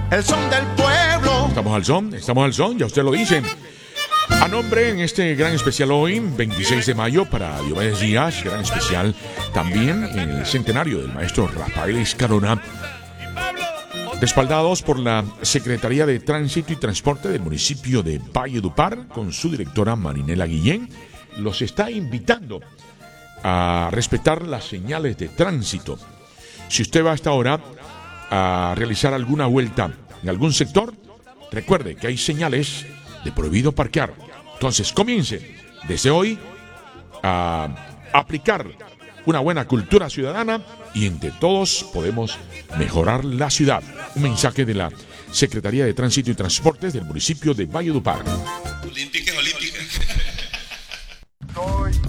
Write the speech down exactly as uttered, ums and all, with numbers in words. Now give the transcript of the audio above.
el son del pueblo. Estamos al son, estamos al son, ya usted lo dice. A nombre en este gran especial hoy, veintiséis de mayo, para Diomedes Díaz, gran especial también en el centenario del maestro Rafael Escalona, respaldados por la Secretaría de Tránsito y Transporte del municipio de Valledupar, con su directora Marinela Guillén, los está invitando a respetar las señales de tránsito. Si usted va a esta hora a realizar alguna vuelta en algún sector, recuerde que hay señales de prohibido parquear. Entonces comience desde hoy a aplicar una buena cultura ciudadana y entre todos podemos mejorar la ciudad. Un mensaje de la Secretaría de Tránsito y Transportes del municipio de Valledupar. Olímpica, olímpica. Soy